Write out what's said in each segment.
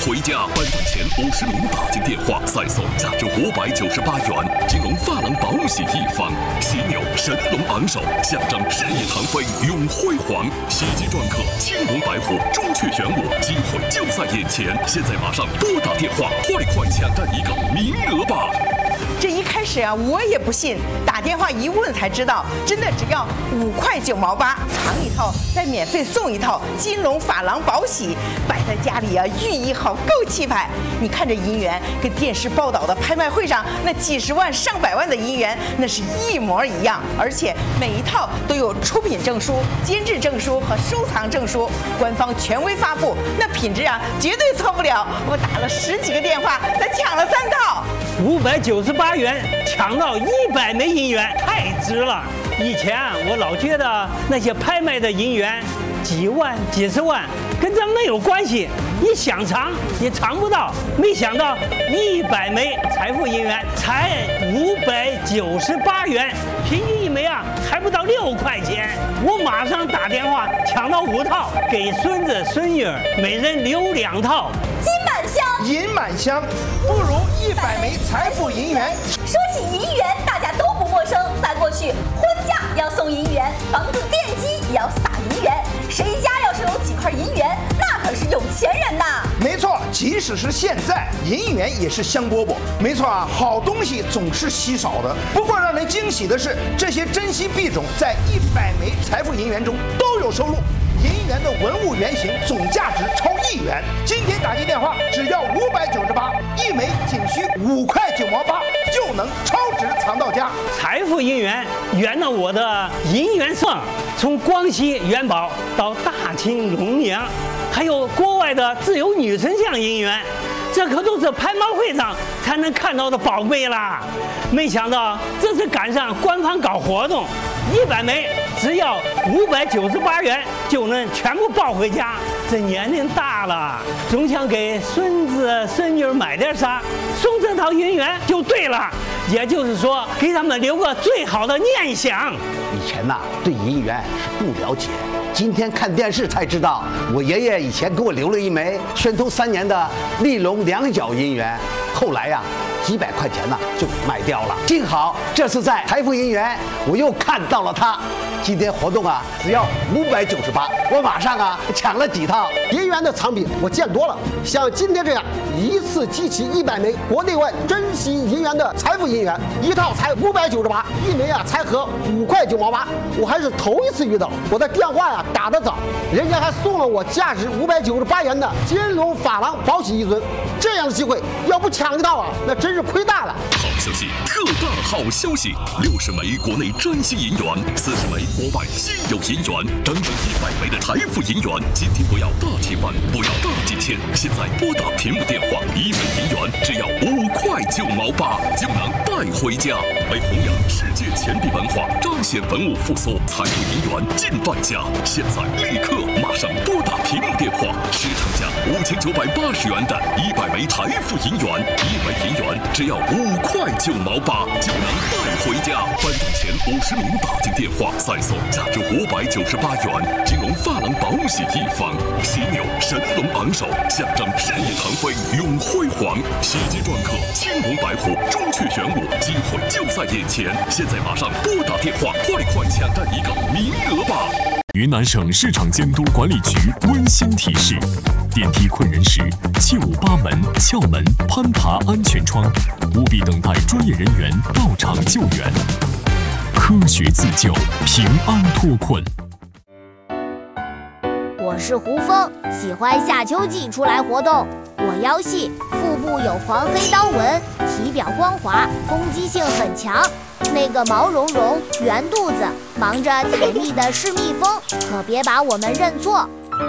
回家。颁奖前50名打进电话，再送价值598元金融发廊保喜一方。犀牛神龙昂首，象征事业腾飞永辉煌。喜极篆刻青龙白虎，朱雀玄武，机会就在眼前。现在马上拨打电话，快抢占一个名额吧！ 这一开始啊，我也不信，打电话一问才知道，真的只要5块9毛8，藏一套再免费送一套金龙珐琅宝玺，摆在家里啊，寓意好，够气派。你看这银元，跟电视报道的拍卖会上那几十万上百万的银元，那是一模一样，而且每一套都有出品证书、监制证书和收藏证书，官方权威发布，那品质啊绝对错不了。我打了10几个电话才抢了3套。 598元抢到100枚银元，太值了！以前我老觉得那些拍卖的银元几万、几十万跟咱没有关系，你想藏也藏不到。没想到100枚财富银元才598元，平均一枚啊还不到6块钱。我马上打电话抢到5套，给孙子孙女每人留2套。 金满箱， 银满箱，不如100枚财富银元。 说起银元，大家都不陌生。在过去，婚嫁要送银元，房子奠基也要撒银元。谁家要是有几块银元，那可是有钱人呐！ 没错，即使是现在，银元也是香饽饽。没错啊，好东西总是稀少的。不过让人惊喜的是，这些珍稀币种在100枚财富银元中都有收录。银元的文物原型总价值超1元，今天打进电话只要598，一枚仅需5块9毛8，就能超值藏到家。 财富银元圆了我的银元盛，从光熙元宝到大清龙娘，还有国外的自由女神像银元，这可都是拍卖会上才能看到的宝贝啦！没想到这次赶上官方搞活动，100枚只要598元就能全部抱回家。这年龄大了，总想给孙子孙女买点啥，送这套银元就对了。也就是说，给他们留个最好的念想。 以前呐，对银元是不了解，今天看电视才知道，我爷爷以前给我留了一枚宣统3年的立隆2角银元，后来呀，几百块钱呢就卖掉了。幸好这次在财富银元，我又看到了它。今天活动啊，只要598，我马上啊抢了几套。 银元的藏品我见多了，像今天这样一次集齐100枚国内外珍稀银元的财富银元，一套才598，一枚啊才合5块9毛8，我还是头一次遇到。我的电话呀打得早，人家还送了我价值598元的金龙珐琅宝玺一尊。这样的机会要不抢一套啊，那真是亏大了。 好消息，特大好消息！60枚国内珍稀银元，40枚国外稀有银元，整整100枚的财富银元。今天不要大气饭，不要大几千，现在拨打屏幕电话，1枚银元只要5块9毛8就能带回家。为弘扬世界钱币文化，彰显文物复苏，财富银元进半价。现在立刻马上拨打屏幕电话，市场价5980元的100枚财富银元，1枚银元只要5块9毛8就能带回家。颁奖前50名打进电话，再送价值598元金龙珐琅宝玺一方。犀牛神龙昂首，象征事业腾飞永辉煌。喜极篆刻青龙白虎，朱雀玄武，机会就在眼前。现在马上拨打电话，快抢占一个名额吧！ 云南省市场监督管理局温馨提示：电梯困人时，切勿扒门、撬门、攀爬安全窗，务必等待专业人员到场救援。科学自救，平安脱困。 我是胡峰，喜欢夏秋季出来活动。我腰细，腹部有黄黑刀纹，体表光滑，攻击性很强。那个毛茸茸、圆肚子、忙着采蜜的是蜜蜂，可别把我们认错。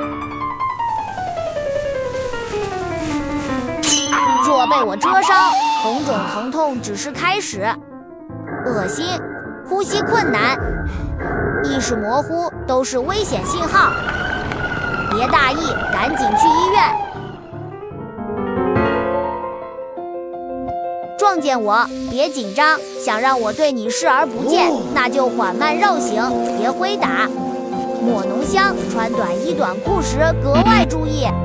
若被我蛰伤，红肿疼痛只是开始。恶心、呼吸困难、意识模糊都是危险信号。别大意，赶紧去医院。撞见我别紧张，想让我对你视而不见，那就缓慢绕行，别挥打。抹浓香，穿短衣短裤时格外注意。